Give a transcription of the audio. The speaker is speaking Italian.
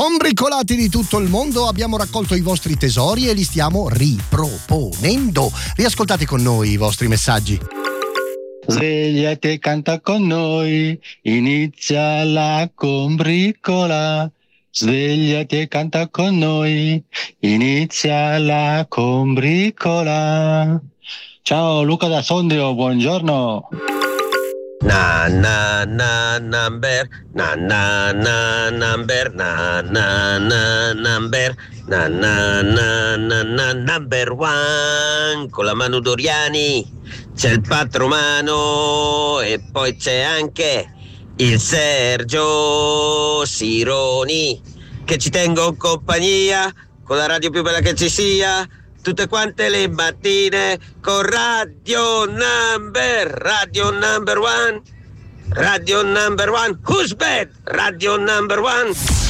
Combricolati di tutto il mondo, abbiamo raccolto i vostri tesori e li stiamo riproponendo. Riascoltate con noi i vostri messaggi. Svegliati e canta con noi, inizia la combricola. Svegliati e canta con noi, inizia la combricola. Ciao, Luca da Sondrio, buongiorno. Na na na number, na na na number, na na na number, na na na na na number one. Con la Manu Doriani c'è il Patromano e poi c'è anche il Sergio Sironi, che ci tengo in compagnia con la radio più bella che ci sia, tutte quante le mattine con Radio Number One, Radio Number One, Who's Bad? Radio Number One.